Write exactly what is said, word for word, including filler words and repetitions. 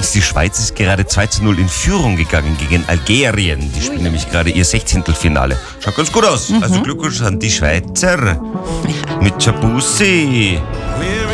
Und die Schweiz ist gerade zwei zu null in Führung gegangen gegen Algerien. Die spielen nämlich gerade ihr Sechzehntelfinale. Schaut ganz gut aus. Mhm. Also Glückwunsch an die Schweizer mit Jabussi.